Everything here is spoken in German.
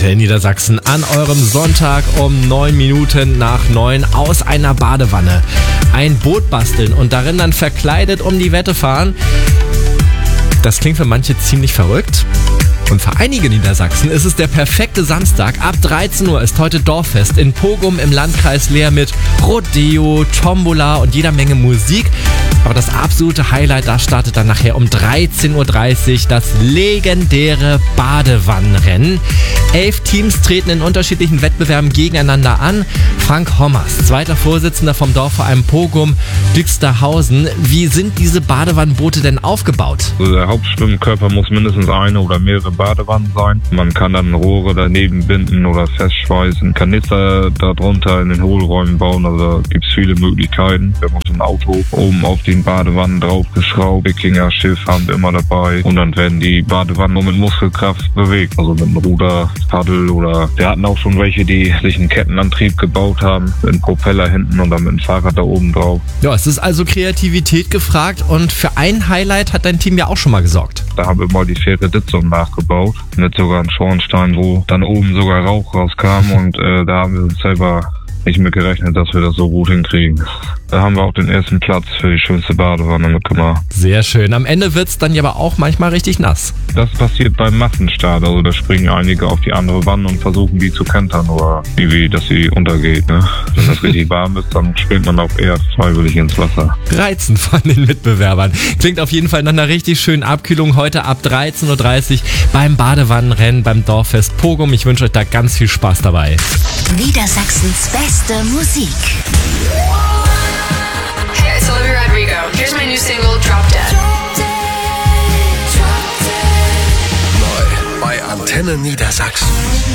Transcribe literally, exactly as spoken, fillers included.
Akzente in Niedersachsen an eurem Sonntag um neun Minuten nach neun aus einer Badewanne ein Boot basteln und darin dann verkleidet um die Wette fahren. Das klingt für manche ziemlich verrückt. Und für einige Niedersachsen ist es der perfekte Samstag. Ab dreizehn Uhr ist heute Dorffest in Pogum im Landkreis Leer mit Rodeo, Tombola und jeder Menge Musik. Aber das absolute Highlight, das startet dann nachher um dreizehn Uhr dreißig, das legendäre Badewannenrennen. Elf Teams treten in unterschiedlichen Wettbewerben gegeneinander an. Frank Hommers, zweiter Vorsitzender vom Dorfverein Pogum Düxterhausen. Wie sind diese Badewannenboote denn aufgebaut? Also der Hauptschwimmkörper muss mindestens eine oder mehrere Badewannen sein. Man kann dann Rohre daneben binden oder festschweißen, Kanister darunter in den Hohlräumen bauen. Also da gibt es viele Möglichkeiten. Wir haben uns ein Auto oben auf den Badewannen draufgeschraubt. Wikinger Schiff haben wir immer dabei. Und dann werden die Badewannen nur mit Muskelkraft bewegt. Also mit einem Ruder, Paddel oder wir hatten auch schon welche, die sich einen Kettenantrieb gebaut haben. Mit einem Propeller hinten und dann mit einem Fahrrad da oben drauf. Ja, es ist also Kreativität gefragt und für ein Highlight hat dein Team ja auch schon mal gesorgt. Da haben wir mal die Fähre Ditzum nachgebaut. Mit sogar einem Schornstein, wo dann oben sogar Rauch rauskam und äh, da haben wir uns selber nicht mit gerechnet, dass wir das so gut hinkriegen. Da haben wir auch den ersten Platz für die schönste Badewanne mitgemacht. Sehr schön. Am Ende wird's dann ja aber auch manchmal richtig nass. Das passiert beim Massenstart. Also da springen einige auf die andere Wanne und versuchen die zu kentern oder wie, dass sie untergeht. Ne? Wenn das richtig warm ist, dann springt man auch eher freiwillig ins Wasser. Reizend von den Mitbewerbern. Klingt auf jeden Fall nach einer richtig schönen Abkühlung heute ab dreizehn Uhr dreißig beim Badewannenrennen beim Dorffest Pogum. Ich wünsche euch da ganz viel Spaß dabei. Niedersachsens beste Musik. Hey, it's Olivia Rodrigo. Here's my new single, Drop Dead. Neu bei Antenne Niedersachsen.